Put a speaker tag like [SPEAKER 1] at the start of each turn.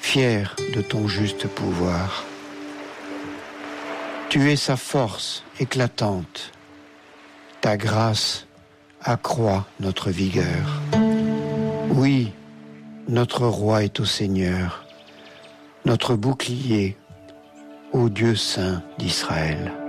[SPEAKER 1] fier de ton juste pouvoir. Tu es sa force éclatante, ta grâce accroît notre vigueur. Oui, notre roi est au Seigneur, notre bouclier, ô Dieu saint d'Israël.